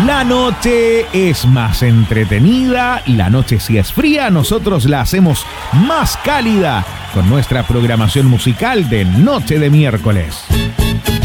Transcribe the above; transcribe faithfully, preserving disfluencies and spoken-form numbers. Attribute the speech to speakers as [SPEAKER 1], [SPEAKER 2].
[SPEAKER 1] La noche es más entretenida, la noche si es fría, nosotros la hacemos más cálida con nuestra programación musical de Noche de Miércoles.